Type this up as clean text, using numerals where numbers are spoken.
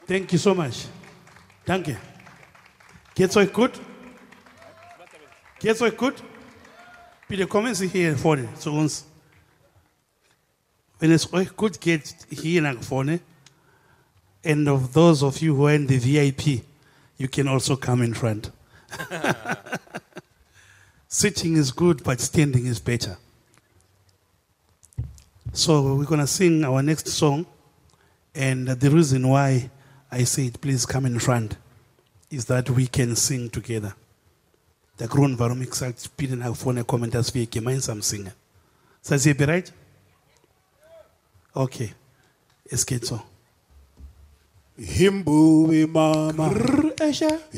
Thank you so much. Danke. Geht's euch gut? Geht's euch gut? Bitte kommen Sie hier vorne zu uns. Wenn es euch gut geht, hier nach vorne. And of those of you who are in the VIP, you can also come in front. Sitting is good, but standing is better. So we're going to sing our next song. And the reason why I said, please come in front, is that we can sing together. Der Grund, warum ich gesagt habe, bitte nach vorne kommen, dass wir gemeinsam singen. Seid ihr bereit? Okay, es geht so. Himbu mama.